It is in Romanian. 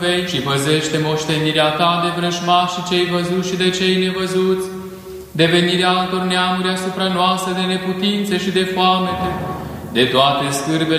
veci, păzește moștenirea ta de vrăjmași și cei văzuți și de cei nevăzuți, de venirea altor neamuri asupra noastră, de neputințe și de foamete, de toate scârbele